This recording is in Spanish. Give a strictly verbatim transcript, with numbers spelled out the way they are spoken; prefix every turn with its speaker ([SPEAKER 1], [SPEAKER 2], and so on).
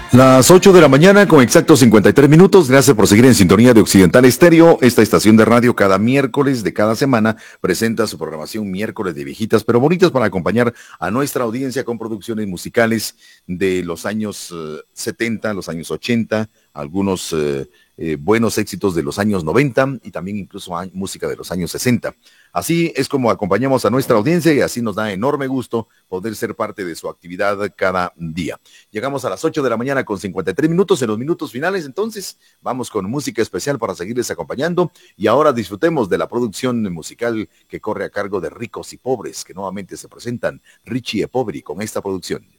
[SPEAKER 1] Las ocho de la mañana con exactos cincuenta y tres minutos. Gracias por seguir en sintonía de Occidental Estéreo. Esta estación de radio cada miércoles de cada semana presenta su programación miércoles de viejitas pero bonitas para acompañar a nuestra audiencia con producciones musicales de los años eh, setenta, los años ochenta, algunos eh, eh, buenos éxitos de los años noventa y también incluso a, música de los años sesenta. Así es como acompañamos a nuestra audiencia y así nos da enorme gusto poder ser parte de su actividad cada día. Llegamos a las ocho de la mañana con cincuenta y tres minutos, en los minutos finales, entonces vamos con música especial para seguirles acompañando y ahora disfrutemos de la producción musical que corre a cargo de Ricos y Pobres, que nuevamente se presentan Richie e Poveri con esta producción.